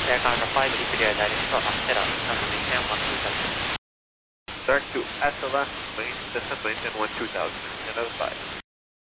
Aircraft 5 is clear direct to Astera, destination 12000. Start to Attila, maintain 12000, 005.